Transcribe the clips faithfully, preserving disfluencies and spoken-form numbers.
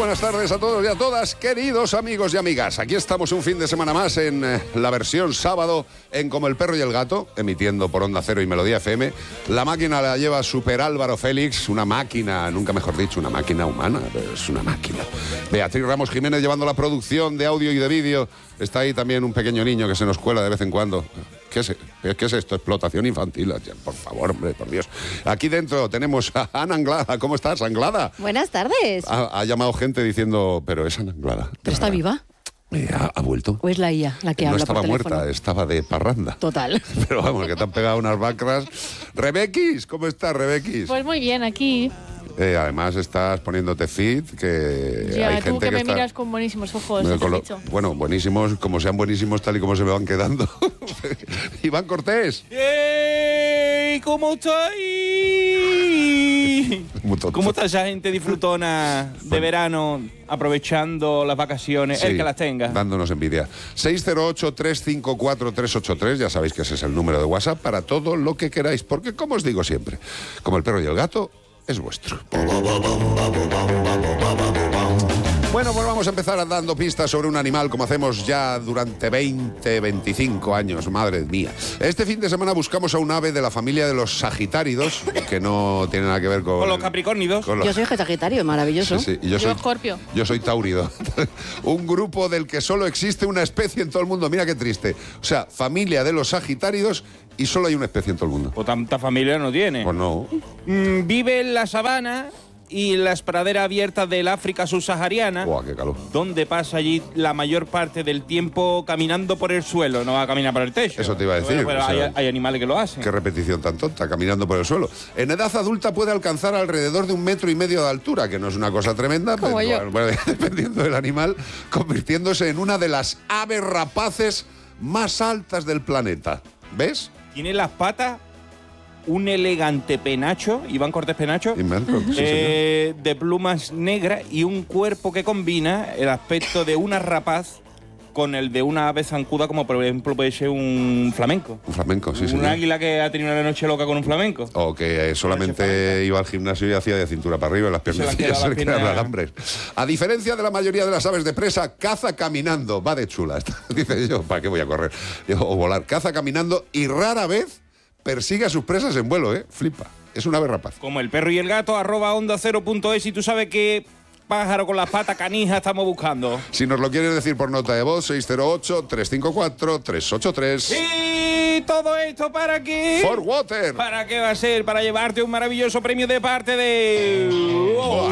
buenas tardes a todos y a todas, queridos amigos y amigas. Aquí estamos un fin de semana más en eh, la versión sábado en Como el Perro y el Gato, emitiendo por Onda Cero y Melodía F M. La máquina la lleva Super Álvaro Félix, una máquina, nunca mejor dicho, una máquina humana, pero es una máquina. Beatriz Ramos Jiménez llevando la producción de audio y de vídeo. Está ahí también un pequeño niño que se nos cuela de vez en cuando. ¿Qué es, ¿Qué es esto? Explotación infantil. Por favor, hombre, por Dios. Aquí dentro tenemos a Ana Anglada. ¿Cómo estás, Anglada? Buenas tardes. Ha, ha llamado gente diciendo, pero es Ana Anglada. ¿Pero está viva? Eh, ha, ha vuelto. ¿O es la I A la que no habla estaba por teléfono? muerta, estaba de parranda. Total. Pero vamos, que te han pegado unas bacras. Rebequis, ¿cómo estás, Rebequis? Pues muy bien, aquí. Eh, además estás poniéndote fit, que Ya, hay tú gente que, que me está... miras con buenísimos ojos, Eh, ¿te con has lo- dicho? Bueno, buenísimos, como sean buenísimos tal y como se me van quedando. Iván Cortés. ¡Ey! ¿Cómo estáis? Muy tonto. ¿Cómo está esa gente disfrutona de verano, aprovechando las vacaciones? Sí, el que las tenga. dándonos envidia. seis cero ocho, tres cinco cuatro, tres ocho tres, ya sabéis que ese es el número de WhatsApp para todo lo que queráis, porque como os digo siempre, como el perro y el gato, es vuestro. Bueno, pues vamos a empezar dando pistas sobre un animal como hacemos ya durante veinte, veinticinco años, madre mía. Este fin de semana buscamos a un ave de la familia de los sagitáridos, que no tiene nada que ver con... Con los capricornidos. con los- Yo soy Sagitario, maravilloso. Sí, sí, y yo Yo soy Escorpio. Yo soy taurido. Un grupo del que solo existe una especie en todo el mundo. Mira qué triste. O sea, familia de los sagitáridos y solo hay una especie en todo el mundo. Pues tanta familia no tiene. Pues no. Mm, vive en la sabana y en las praderas abiertas del África subsahariana, Buah, qué calor. donde pasa allí la mayor parte del tiempo caminando por el suelo, no va a caminar por el techo. Eso te iba a decir, Bueno, pero o sea, hay, hay animales que lo hacen. Qué repetición tan tonta, caminando por el suelo. En edad adulta puede alcanzar alrededor de un metro y medio de altura, que no es una cosa tremenda, Como pero, yo. bueno, dependiendo del animal, convirtiéndose en una de las aves rapaces más altas del planeta. ¿Ves? Tiene las patas un elegante penacho, Iván Cortés Penacho, Inmenso, sí, eh, de plumas negras y un cuerpo que combina el aspecto de una rapaz con el de una ave zancuda, como por ejemplo puede ser un flamenco. Un flamenco, sí, un señor. águila que ha tenido una noche loca con un flamenco. O que eh, solamente iba al gimnasio y hacía de cintura para arriba y las piernas se le han quedado las piernas- alambres. A diferencia de la mayoría de las aves de presa, caza caminando. Va de chula. Dice yo, ¿para qué voy a correr? Digo, o volar. Caza caminando y rara vez persigue a sus presas en vuelo, ¿eh? Flipa. Es un ave rapaz. Como el perro y el gato, arroba onda cero punto es, y tú sabes qué pájaro con las patas canijas estamos buscando. Si nos lo quieres decir por nota de voz, seis cero ocho, tres cinco cuatro, tres ocho tres. Y todo esto para qué. For Water. ¿Para qué va a ser? Para llevarte un maravilloso premio de parte de... Buah.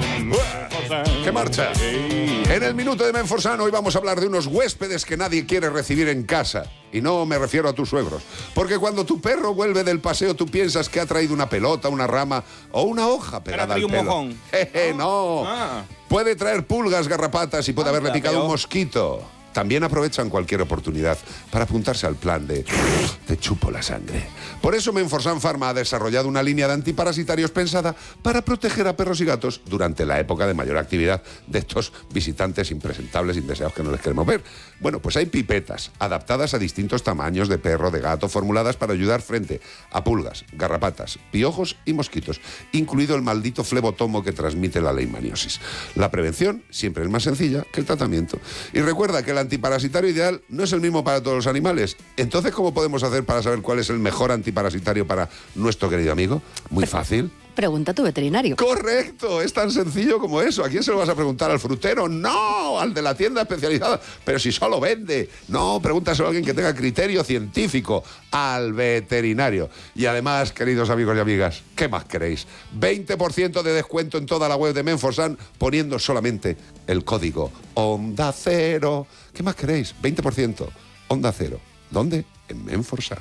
¡Qué marcha! En el Minuto de Menforsan hoy vamos a hablar de unos huéspedes que nadie quiere recibir en casa. Y no me refiero a tus suegros. Porque cuando tu perro vuelve del paseo, tú piensas que ha traído una pelota, una rama o una hoja pegada traído al un pelo. mojón. Jeje, no. Ah. Puede traer pulgas, garrapatas y puede Anda, haberle picado pero- un mosquito. También aprovechan cualquier oportunidad para apuntarse al plan de te chupo la sangre. Por eso Menforsan Pharma ha desarrollado una línea de antiparasitarios pensada para proteger a perros y gatos durante la época de mayor actividad de estos visitantes impresentables, indeseados que no les queremos ver. Bueno, pues hay pipetas adaptadas a distintos tamaños de perro, de gato, formuladas para ayudar frente a pulgas, garrapatas, piojos y mosquitos, incluido el maldito flebotomo que transmite la leishmaniosis. La prevención siempre es más sencilla que el tratamiento. Y recuerda que el antiparasitario ideal no es el mismo para todos los animales. Entonces, ¿cómo podemos hacer para saber cuál es el mejor antiparasitario para nuestro querido amigo? Muy fácil. Pregunta a tu veterinario. Correcto, es tan sencillo como eso. ¿A quién se lo vas a preguntar? ¿Al frutero? No, al de la tienda especializada. Pero si solo vende. No, pregúntaselo a alguien que tenga criterio científico. Al veterinario. Y además, queridos amigos y amigas, ¿qué más queréis? veinte por ciento de descuento en toda la web de Menforsan poniendo solamente el código Onda Cero. ¿Qué más queréis? veinte por ciento. Onda Cero. ¿Dónde? En Menforsan.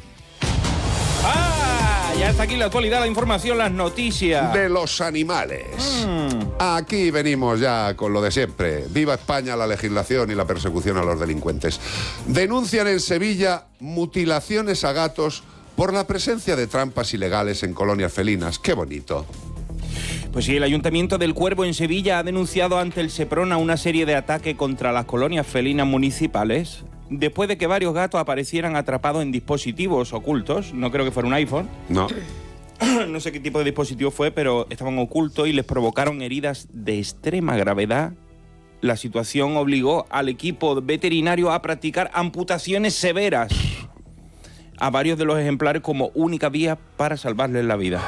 ¡Ah! Ya está aquí la actualidad, la información, las noticias. De los animales. Mm. Aquí venimos ya con lo de siempre. Viva España, la legislación y la persecución a los delincuentes. Denuncian en Sevilla mutilaciones a gatos por la presencia de trampas ilegales en colonias felinas. ¡Qué bonito! Pues sí, el Ayuntamiento del Cuervo en Sevilla ha denunciado ante el Seprona una serie de ataques contra las colonias felinas municipales después de que varios gatos aparecieran atrapados en dispositivos ocultos, no creo que fuera un iPhone, No. no sé qué tipo de dispositivo fue, pero estaban ocultos y les provocaron heridas de extrema gravedad. La situación obligó al equipo veterinario a practicar amputaciones severas a varios de los ejemplares como única vía para salvarles la vida.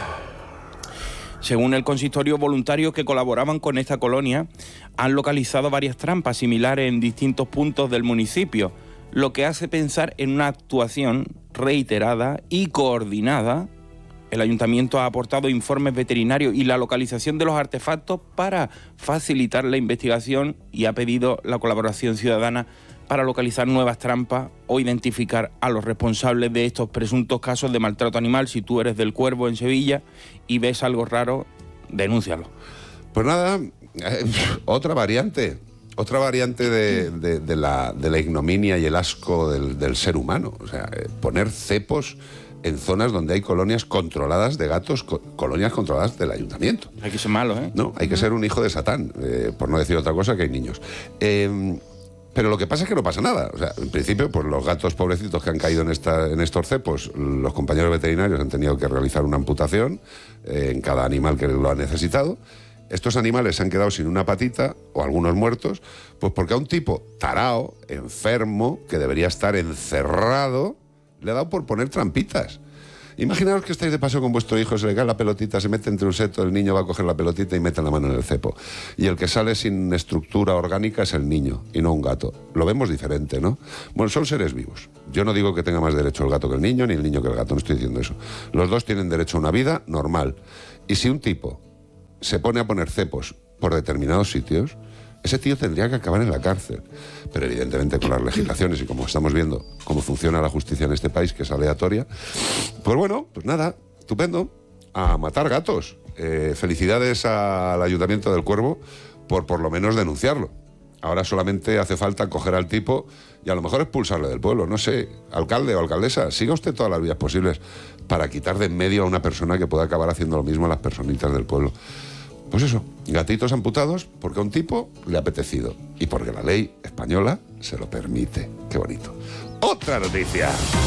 Según el consistorio, voluntarios que colaboraban con esta colonia han localizado varias trampas similares en distintos puntos del municipio, lo que hace pensar en una actuación reiterada y coordinada. El ayuntamiento ha aportado informes veterinarios y la localización de los artefactos para facilitar la investigación y ha pedido la colaboración ciudadana para localizar nuevas trampas o identificar a los responsables de estos presuntos casos de maltrato animal. Si tú eres del Cuervo en Sevilla y ves algo raro, denúncialo. Pues nada, eh, otra variante, otra variante de, de, de, la, de la ignominia y el asco del, del ser humano. O sea, eh, poner cepos en zonas donde hay colonias controladas de gatos, co colonias controladas del ayuntamiento. Hay que ser malo, ¿eh? No, hay que ser un hijo de Satán, eh, por no decir otra cosa, que hay niños. Eh, Pero lo que pasa es que no pasa nada. O sea, en principio, pues los gatos pobrecitos que han caído en, esta, en estos cepos, los compañeros veterinarios han tenido que realizar una amputación eh, en cada animal que lo ha necesitado. Estos animales se han quedado sin una patita, o algunos muertos, pues porque a un tipo tarao, enfermo, que debería estar encerrado, le ha dado por poner trampitas. Imaginaos que estáis de paseo con vuestro hijo, se le cae la pelotita, se mete entre un seto, el niño va a coger la pelotita y mete la mano en el cepo. Y el que sale sin estructura orgánica es el niño, y no un gato. Lo vemos diferente, ¿no? Bueno, son seres vivos. Yo no digo que tenga más derecho el gato que el niño, ni el niño que el gato, no estoy diciendo eso. Los dos tienen derecho a una vida normal. Y si un tipo se pone a poner cepos por determinados sitios, ese tío tendría que acabar en la cárcel. Pero evidentemente con las legislaciones y como estamos viendo cómo funciona la justicia en este país, que es aleatoria, pues bueno, pues nada, estupendo, a matar gatos. Eh, felicidades al Ayuntamiento del Cuervo por por lo menos denunciarlo. Ahora solamente hace falta coger al tipo y a lo mejor expulsarle del pueblo. No sé, alcalde o alcaldesa, siga usted todas las vías posibles para quitar de en medio a una persona que pueda acabar haciendo lo mismo a las personitas del pueblo. Pues eso, gatitos amputados porque a un tipo le ha apetecido y porque la ley española se lo permite. Qué bonito. Otra noticia.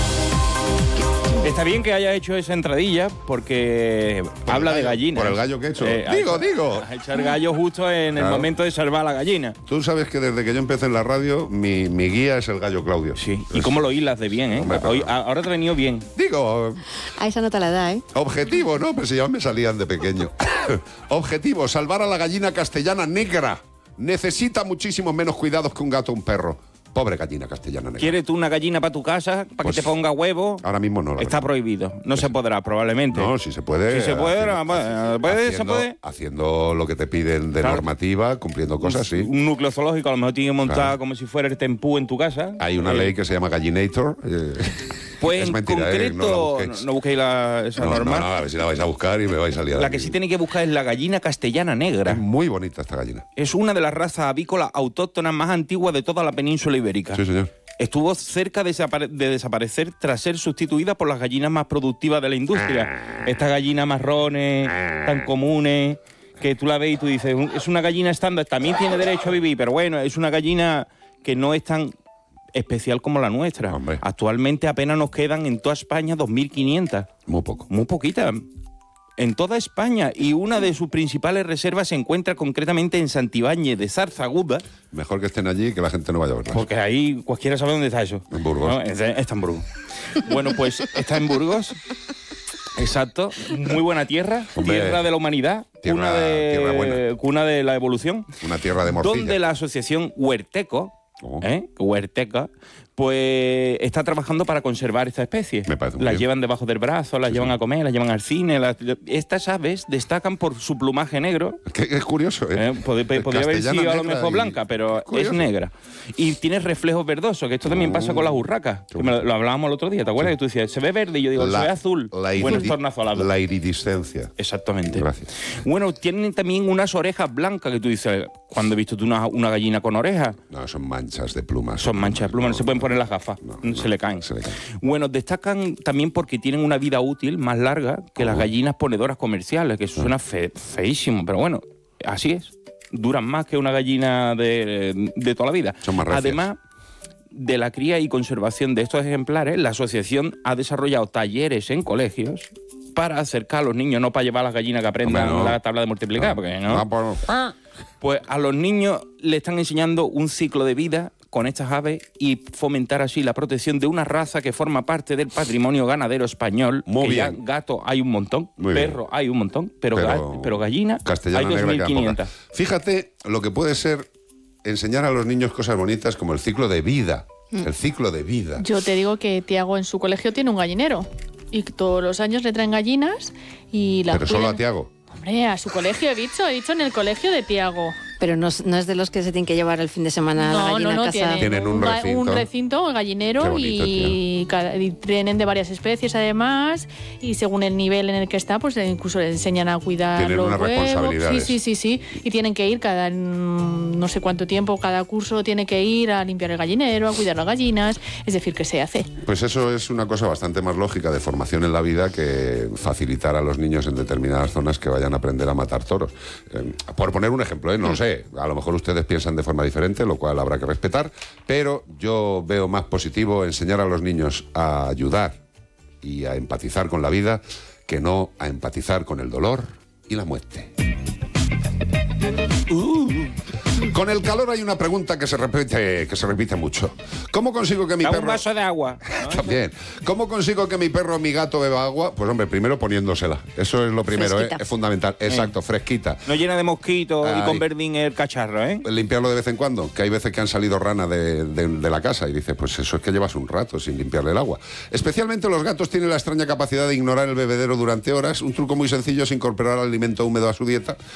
Está bien que haya hecho esa entradilla porque Por habla el de gallo, gallinas. por el gallo que he hecho. Eh, Digo, ha- digo. Ha hecho el gallo justo en Claro. el momento de salvar a la gallina. Tú sabes que desde que yo empecé en la radio, mi, mi guía es el gallo Claudio. Sí, y Es- cómo lo hilas de bien, ¿eh? Hombre, Hoy, pero- a- ahora te ha venido bien. Digo, A esa nota la da, ¿eh? objetivo, ¿no? Pero si ya me salían de pequeño. Objetivo, salvar a la gallina castellana negra. Necesita muchísimo menos cuidados que un gato o un perro. Pobre gallina castellana negra. ¿Quieres tú una gallina para tu casa, para Pues, que te ponga huevo? Ahora mismo no. la Está verdad. prohibido. No se podrá, probablemente. No, si se puede. Si se puede, haciendo- no, puede, se haciendo- puede. Haciendo lo que te piden de Claro. normativa, cumpliendo cosas, sí. Un núcleo zoológico a lo mejor tiene que montar Claro. como si fuera el tempú en tu casa. Hay una Eh, ley que se llama Gallinator. eh, Pues es en mentira, eh, no la concreto, busquéis. no, no busquéis la, esa No, no, norma. no, a ver si la vais a buscar y me vais a liar. La que sí tiene que buscar es la gallina castellana negra. Es muy bonita esta gallina. Es una de las razas avícolas autóctonas más antiguas de toda la península ibérica. Sí, señor. Estuvo cerca de, desapare- de desaparecer tras ser sustituida por las gallinas más productivas de la industria. Estas gallinas marrones, tan comunes, que tú la ves y tú dices, "Un- es una gallina estándar, también tiene derecho a vivir, pero bueno, es una gallina que no es tan especial como la nuestra". Hombre. Actualmente apenas nos quedan en toda España dos mil quinientas. Muy poco. Muy poquita. En toda España. Y una de sus principales reservas se encuentra concretamente en Santibáñez de Zarzaguda, Mejor que estén allí y que la gente no vaya a verlas. porque ahí cualquiera sabe dónde está eso. En Burgos. ¿No? Es- Está en Burgos. Bueno, pues está en Burgos. Exacto. Muy buena tierra. Hombre, tierra de la humanidad. tierra- cuna, de, tierra buena. cuna de la evolución. Una tierra de morcilla. Donde la asociación Huerteco, Oh. ¿eh? Huerteca, pues está trabajando para conservar esta especie. Me parece muy Las bien. llevan debajo del brazo, las llevan a comer, las llevan al cine. las- Estas aves destacan por su plumaje negro. Es, que es curioso, ¿eh? ¿eh? Pod- El Podría haber castellana sido a lo negra mejor y- blanca, pero curioso. es negra. Y tiene reflejos verdosos, que esto también pasa con las urracas. Que me lo, lo hablábamos el otro día, ¿te acuerdas? Que tú decías, se ve verde y yo digo, se ve azul. La, Bueno, iridi- es tornazolado. la iridiscencia. Exactamente. Gracias. Bueno, tienen también unas orejas blancas que tú dices, cuando he visto tú una, una gallina con orejas, No, son manchas de plumas. son manchas de pluma, no, se pueden poner las gafas, no, se no, le caen. se le caen. Bueno, destacan también porque tienen una vida útil más larga que las gallinas ponedoras comerciales, que eso suena fe- feísimo, pero bueno, así es. Duran más que una gallina de, de toda la vida. Son más recias. Además de la cría y conservación de estos ejemplares, la asociación ha desarrollado talleres en colegios para acercar a los niños, no para llevar a las gallinas que aprendan Hombre, no. la tabla de multiplicar, porque no. No, pues, Pues a los niños le están enseñando un ciclo de vida con estas aves y fomentar así la protección de una raza que forma parte del patrimonio ganadero español. Muy que ya bien. gato hay un montón, Muy bien. perro hay un montón, pero, Pero ga- pero gallina castellana hay dos negra mil quedan quinientas. pocas. Fíjate lo que puede ser enseñar a los niños cosas bonitas como el ciclo de vida. El ciclo de vida. Yo te digo que Tiago en su colegio tiene un gallinero. Y todos los años le traen gallinas y las Pero solo cuidan. a Tiago. Hombre, a su colegio he dicho, he dicho en el colegio de Tiago. Pero no, es- no es de los que se tienen que llevar el fin de semana a la No, gallina no, no, a casa. tienen, Tienen un ga- recinto. un recinto, el Qué gallinero, bonito, y, cada- y tienen de varias especies además, y según el nivel en el que está, pues incluso les enseñan a cuidar Tienen los unas huevos. responsabilidades. Sí, sí, sí, sí, y tienen que ir cada mm, no sé cuánto tiempo, cada curso tiene que ir a limpiar el gallinero, a cuidar las gallinas, es decir, que se hace. Pues eso es una cosa bastante más lógica de formación en la vida que facilitar a los niños en determinadas zonas que vayan a aprender a matar toros. Eh, por poner un ejemplo, ¿eh? No lo sé, a lo mejor ustedes piensan de forma diferente, lo cual habrá que respetar, pero yo veo más positivo enseñar a los niños a ayudar y a empatizar con la vida que no a empatizar con el dolor y la muerte. Uh. Con el calor hay una pregunta que se repite, que se repite mucho. ¿Cómo consigo que mi Da perro... un vaso de agua. ¿no? También. ¿Cómo consigo que mi perro o mi gato beba agua? Pues hombre, primero poniéndosela. Eso es lo primero, ¿eh? Fresquita. Es fundamental. Exacto, fresquita. No llena de mosquitos Ay. y con verdín el cacharro, ¿eh? Limpiarlo de vez en cuando, que hay veces que han salido ranas de, de- de la casa y dices, pues eso es que llevas un rato sin limpiarle el agua. Especialmente los gatos tienen la extraña capacidad de ignorar el bebedero durante horas. Un truco muy sencillo es incorporar alimento húmedo a su dieta